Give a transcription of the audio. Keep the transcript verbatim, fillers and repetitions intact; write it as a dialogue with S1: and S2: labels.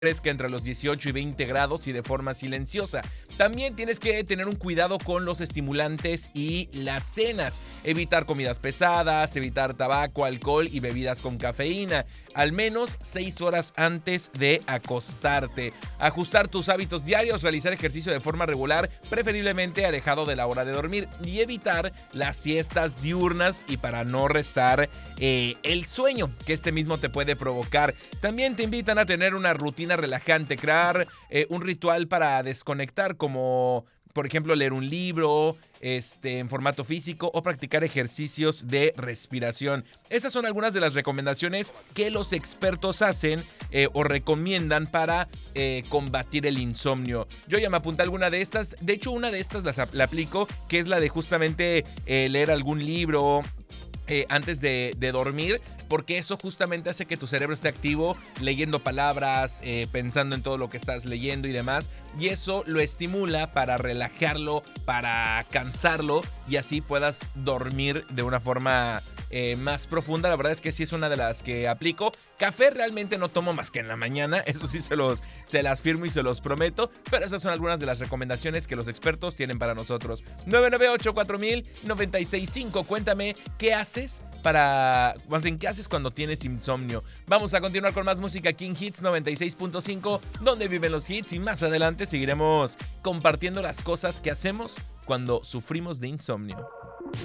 S1: fresca entre los dieciocho y veinte grados y de forma silenciosa. También tienes que tener un cuidado con los estimulantes y las cenas. Evitar comidas pesadas, evitar tabaco, alcohol y bebidas con cafeína. Al menos seis horas antes de acostarte. Ajustar tus hábitos diarios, realizar ejercicio de forma regular, preferiblemente alejado de la hora de dormir. Y evitar las siestas diurnas y para no restar eh, el sueño que este mismo te puede provocar. También te invitan a tener una rutina relajante, crear eh, un ritual para desconectar, como por ejemplo leer un libro este, en formato físico o practicar ejercicios de respiración. Esas son algunas de las recomendaciones que los expertos hacen eh, o recomiendan para eh, combatir el insomnio. Yo ya me apunté a alguna de estas. De hecho, una de estas las, la aplico, que es la de justamente eh, leer algún libro Eh, antes de, de dormir, porque eso justamente hace que tu cerebro esté activo, leyendo palabras, eh, pensando en todo lo que estás leyendo y demás, y eso lo estimula para relajarlo, para cansarlo, y así puedas dormir de una forma eh, más profunda. La verdad es que sí es una de las que aplico. Café realmente no tomo más que en la mañana, eso sí se los se las firmo y se los prometo, pero esas son algunas de las recomendaciones que los expertos tienen para nosotros. nueve nueve ocho, cuatro mil, noventa y seis cinco. Cuéntame qué haces para, más bien, qué haces cuando tienes insomnio. Vamos a continuar con más música aquí en Hits noventa y seis punto cinco, donde viven los hits, y más adelante seguiremos compartiendo las cosas que hacemos cuando sufrimos de insomnio.